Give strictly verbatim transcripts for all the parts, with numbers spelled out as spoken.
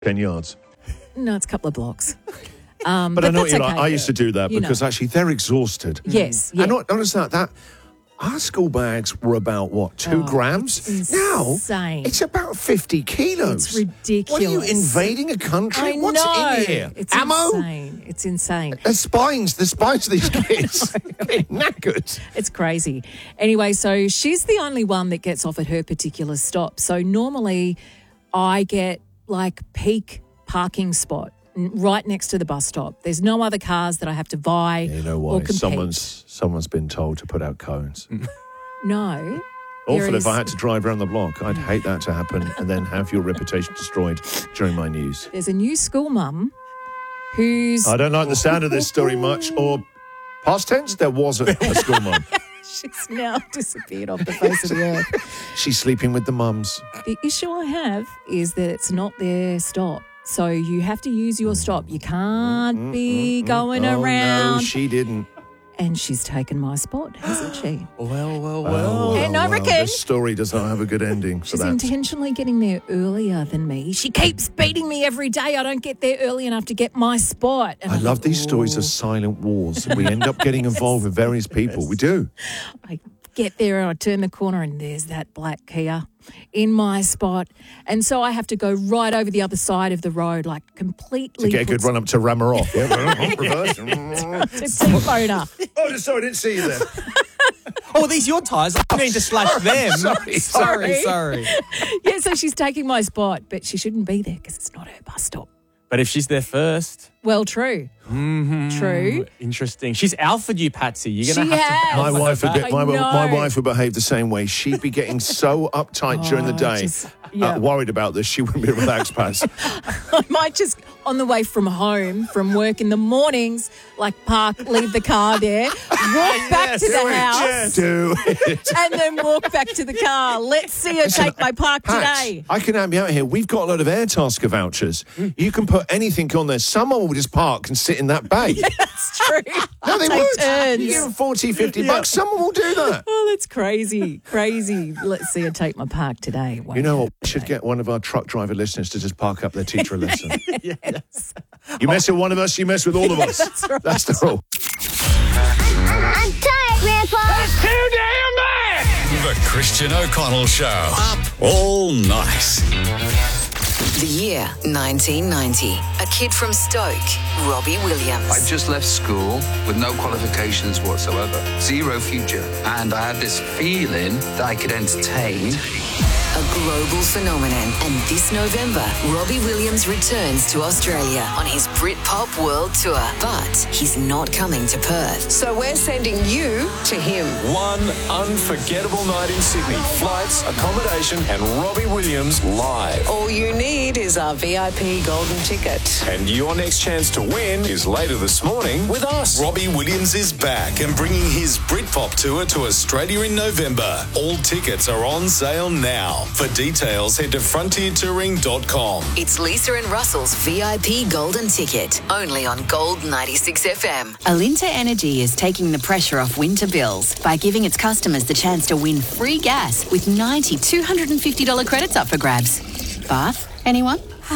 ten yards. No, it's a couple of blocks. Um, but, but I know what that's you're like. okay. I used to do that You because know. actually they're exhausted. Yes. Yeah. And not, not just that, that, our school bags were about, what, two Oh, grams? it's Now, insane. it's about fifty kilos. It's ridiculous. What are you, invading a country? I What's know. in here? It's Ammo? insane. It's insane. The spines, the spines of these kids. Getting knackered. It's crazy. Anyway, so she's the only one that gets off at her particular stop. So normally I get like peak parking spot n- right next to the bus stop. There's no other cars that I have to vie You know or why? compete. Someone's, someone's been told to put out cones. No. Awful There if I is- had to drive around the block. I'd hate that to happen and then have your reputation destroyed during my news. There's a new school mum who's... I don't like the sound of this story much. Or past tense, there was a, a school mum. She's now disappeared off the face of the earth. She's sleeping with the mums. The issue I have is that it's not their stop. So you have to use your stop. You can't be going Oh, around. no, she didn't. And she's taken my spot, hasn't she? Well, well, Oh, And I reckon- this story does not have a good ending for She's that. intentionally getting there earlier than me. She keeps beating me every day. I don't get there early enough to get my spot. And I I'm love like, these stories "Ooh." of silent wars. We end up getting involved with various people. We do. I get there and I turn the corner and there's that black Kia in my spot. And so I have to go right over the other side of the road, like completely. To get a good puts- run up to ram her off. Yeah, reverse. To T-phone her. Oh, sorry, I didn't see you there. Oh, are these your tyres? I mean to slash them. sorry, sorry, sorry. sorry. Yeah, so she's taking my spot, but she shouldn't be there because it's not her bus stop. But if she's there first, Well, true. mm-hmm. True. Interesting. She's alphaed you, Patsy. You're gonna She have has. to. My alpha wife, her would be, back. my, I my know. wife would behave the same way. She'd be getting so uptight during the Oh, day, just- yeah. uh, worried about this. She wouldn't be relaxed, Pats. I might just, on the way from home, from work in the mornings, like park, leave the car there, walk back to the house, Do it. and then walk back to the car. Let's see her take my park Pats, today. I can help you out here. We've got a lot of Airtasker vouchers. You can put anything on there. Someone will just park and sit in that bay. That's true. No, they Take would. turns. You give them forty, fifty bucks. Someone will do that. Oh, that's crazy. Crazy. Let's see her take my park today. Won't You know what? it? We should get one of our truck driver listeners to just park up their teacher a lesson. Yes. You mess with one of us, you mess with all of us. That's right. That's the rule. I'm tired, Grandpa. The Christian O'Connell Show. Up all night. The year nineteen ninety. A kid from Stoke, Robbie Williams. I just left school with no qualifications whatsoever, zero future, and I had this feeling that I could entertain. A global phenomenon. And this November, Robbie Williams returns to Australia on his Britpop World Tour. But he's not coming to Perth. So we're sending you to him. One unforgettable night in Sydney. Flights, accommodation, and Robbie Williams live. All you need is our V I P golden ticket. And your next chance to win is later this morning with us. Robbie Williams is back and bringing his Britpop tour to Australia in November. All tickets are on sale now. For details, head to frontier touring dot com. It's Lisa and Russell's V I P golden ticket, only on Gold ninety-six F M. Alinta Energy is taking the pressure off winter bills by giving its customers the chance to win free gas with ninety two hundred fifty dollars credits up for grabs. Bath? Anyone?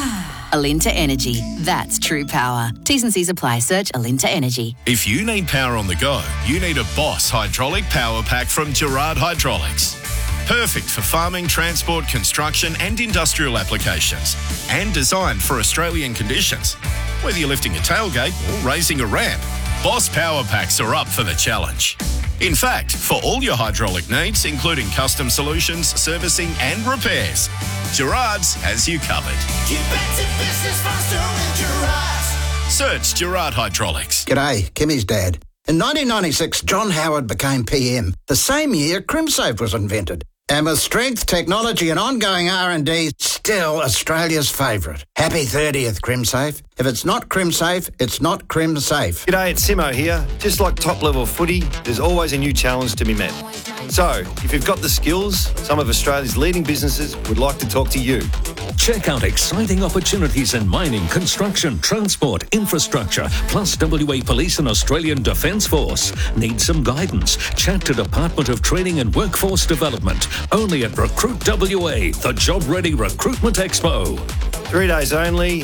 Alinta Energy. That's true power. T's and C's apply. Search Alinta Energy. If you need power on the go, you need a Boss hydraulic power pack from Gerard Hydraulics. Perfect for farming, transport, construction and industrial applications. And designed for Australian conditions. Whether you're lifting a tailgate or raising a ramp, Boss power packs are up for the challenge. In fact, for all your hydraulic needs, including custom solutions, servicing and repairs, Gerard's has you covered. Get back to business faster with Gerard. Search Gerard Hydraulics. G'day, Kimmy's dad. In nineteen ninety-six, John Howard became P M. The same year, CrimSafe was invented. And with strength, technology and ongoing R and D, still Australia's favourite. Happy thirtieth, CrimSafe. If it's not CrimSafe, it's not CrimSafe. G'day, it's Simo here. Just like top-level footy, there's always a new challenge to be met. So, if you've got the skills, some of Australia's leading businesses would like to talk to you. Check out exciting opportunities in mining, construction, transport, infrastructure, plus W A Police and Australian Defence Force. Need some guidance? Chat to Department of Training and Workforce Development. Only at Recruit W A, the job-ready recruitment expo. Three days only.